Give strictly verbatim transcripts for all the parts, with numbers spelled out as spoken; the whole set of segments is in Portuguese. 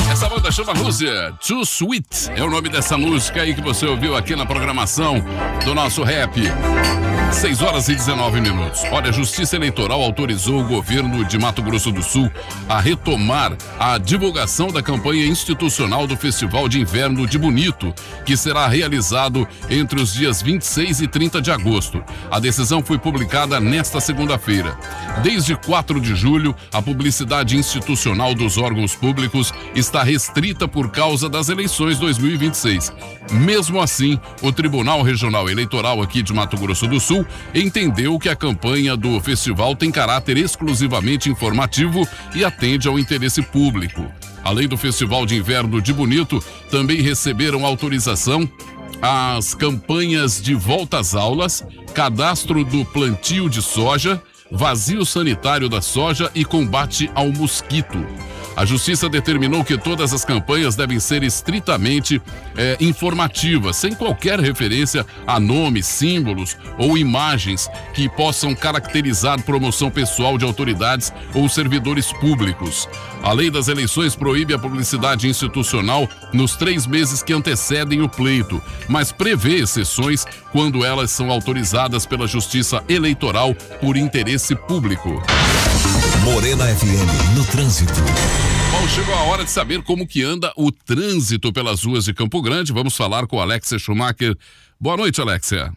Essa banda chama Rússia, Too Sweet é o nome dessa música aí que você ouviu aqui na programação do nosso rap. seis horas e dezenove minutos. Olha, a Justiça Eleitoral autorizou o governo de Mato Grosso do Sul a retomar a divulgação da campanha institucional do Festival de Inverno de Bonito, que será realizado entre os dias vinte e seis e trinta de agosto. A decisão foi publicada nesta segunda-feira. Desde quatro de julho, a publicidade institucional dos órgãos públicos está restrita por causa das eleições dois mil e vinte e seis. Mesmo assim, o Tribunal Regional Eleitoral aqui de Mato Grosso do Sul entendeu que a campanha do festival tem caráter exclusivamente informativo e atende ao interesse público. Além do Festival de Inverno de Bonito, também receberam autorização as campanhas de volta às aulas, cadastro do plantio de soja, vazio sanitário da soja e combate ao mosquito. A Justiça determinou que todas as campanhas devem ser estritamente é, informativas, sem qualquer referência a nomes, símbolos ou imagens que possam caracterizar promoção pessoal de autoridades ou servidores públicos. A lei das eleições proíbe a publicidade institucional nos três meses que antecedem o pleito, mas prevê exceções quando elas são autorizadas pela Justiça Eleitoral por interesse público. Morena F M no trânsito. Bom, chegou a hora de saber como que anda o trânsito pelas ruas de Campo Grande. Vamos falar com a Alexia Schumacher. Boa noite, Alexia.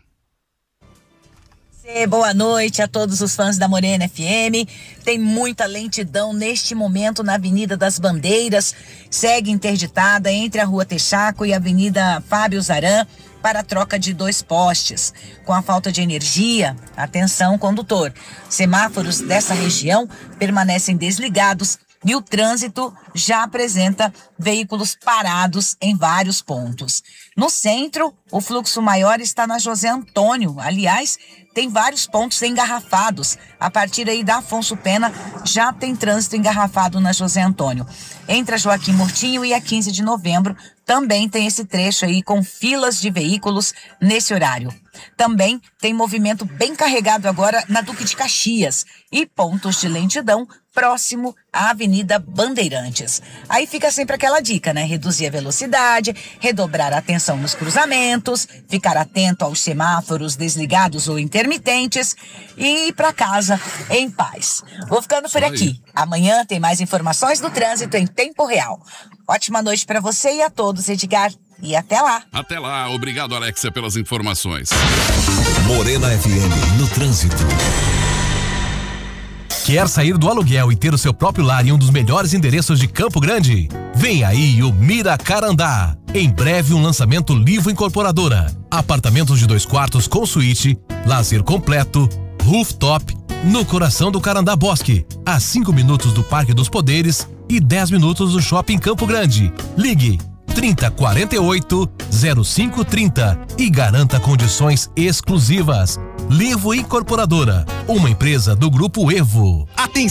Boa noite a todos os fãs da Morena F M. Tem muita lentidão neste momento na Avenida das Bandeiras. Segue interditada entre a Rua Texaco e a Avenida Fábio Zaran para a troca de dois postes. Com a falta de energia, atenção condutor. Semáforos dessa região permanecem desligados e o trânsito já apresenta veículos parados em vários pontos. No centro, o fluxo maior está na José Antônio. Aliás, tem vários pontos engarrafados. A partir aí da Afonso Pena, já tem trânsito engarrafado na José Antônio. Entre a Joaquim Murtinho e a quinze de novembro, também tem esse trecho aí com filas de veículos nesse horário. Também tem movimento bem carregado agora na Duque de Caxias e pontos de lentidão próximo à Avenida Bandeirantes. Aí fica sempre aquela dica, né? Reduzir a velocidade, redobrar a atenção nos cruzamentos, ficar atento aos semáforos desligados ou intermitentes e ir para casa em paz. Vou ficando por aqui. Amanhã tem mais informações do trânsito em tempo real. Ótima noite para você e a todos, Edgar. E até lá. Até lá. Obrigado, Alexia, pelas informações. Morena F M no trânsito. Quer sair do aluguel e ter o seu próprio lar em um dos melhores endereços de Campo Grande? Vem aí o Miracarandá. Em breve um lançamento Livro Incorporadora. Apartamentos de dois quartos com suíte, lazer completo, rooftop, no coração do Carandá Bosque, a cinco minutos do Parque dos Poderes e dez minutos do Shopping Campo Grande. Ligue trinta, quarenta e oito, zero cinco trinta e garanta condições exclusivas. Livro Incorporadora, uma empresa do Grupo Evo. Atenção!